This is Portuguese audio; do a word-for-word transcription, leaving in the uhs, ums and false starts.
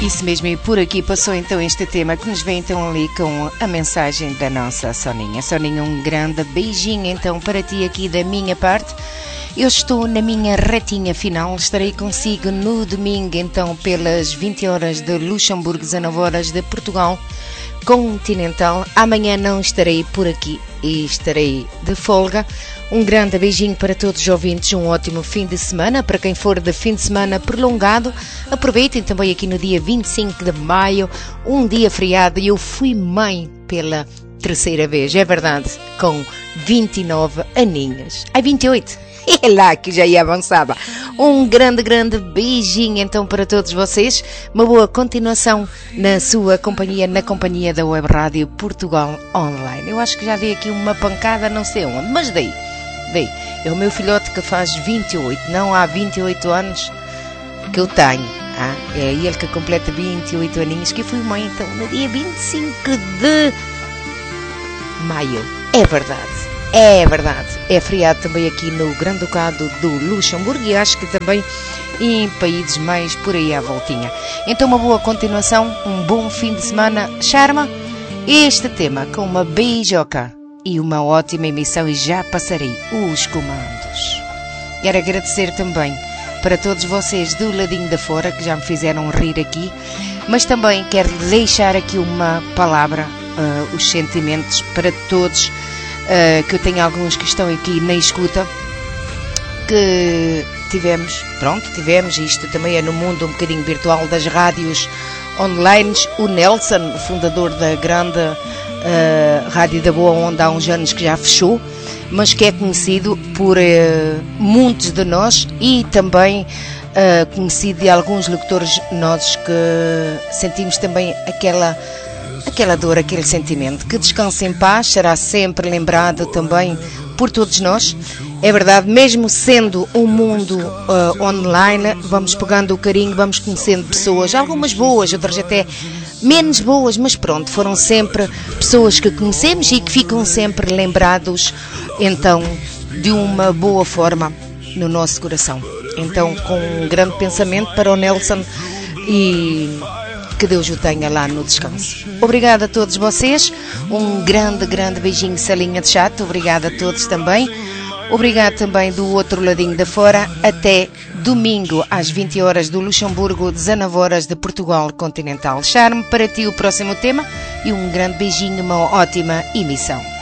Isso mesmo, e por aqui passou então este tema que nos vem então ali com a mensagem da nossa Soninha. Soninha, um grande beijinho então para ti aqui da minha parte. Eu estou na minha retinha final, estarei consigo no domingo então pelas vinte horas de Luxemburgo, dezanove horas de Portugal Continental. Amanhã não estarei por aqui e estarei de folga. Um grande beijinho para todos os ouvintes, um ótimo fim de semana. Para quem for de fim de semana prolongado, aproveitem também aqui no dia vinte e cinco de maio, um dia feriado. E eu fui mãe pela terceira vez, é verdade, com vinte e nove aninhos. Ai, vinte e oito, é lá que já ia avançava. Um grande, grande beijinho então para todos vocês. Uma boa continuação na sua companhia, na companhia da Web Rádio Portugal Online. Eu acho que já dei aqui uma pancada, não sei onde, mas dei. Dei. É o meu filhote que faz vinte e oito, não há vinte e oito anos que eu tenho. Ah, é ele que completa vinte e oito aninhos, que eu fui mãe então no dia vinte e cinco de maio. É verdade, é verdade. É feriado também aqui no Grande Ducado do Luxemburgo e acho que também em países mais por aí à voltinha. Então uma boa continuação, um bom fim de semana. Charma, este tema com uma beijoca e uma ótima emissão e já passarei os comandos. Quero agradecer também para todos vocês do ladinho da fora que já me fizeram rir aqui, mas também quero deixar aqui uma palavra, uh, os sentimentos para todos, uh, que eu tenho alguns que estão aqui na escuta, que tivemos, pronto, tivemos, isto também é no mundo um bocadinho virtual das rádios online, o Nelson, fundador da grande Uh, Rádio da Boa Onda há uns anos que já fechou, mas que é conhecido por uh, muitos de nós e também uh, conhecido de alguns locutores nossos que sentimos também aquela, aquela dor, aquele sentimento. Que descanse em paz, será sempre lembrado também por todos nós. É verdade, mesmo sendo um mundo uh, online, vamos pegando o carinho, vamos conhecendo pessoas, algumas boas, outras até menos boas, mas pronto, foram sempre pessoas que conhecemos e que ficam sempre lembrados, então, de uma boa forma no nosso coração. Então, com um grande pensamento para o Nelson e que Deus o tenha lá no descanso. Obrigada a todos vocês, um grande, grande beijinho, salinha de chato, obrigada a todos também. Obrigado também do outro ladinho da fora. Até domingo às vinte horas do Luxemburgo, dezanove horas de Portugal Continental. Charme, para ti o próximo tema e um grande beijinho, uma ótima emissão.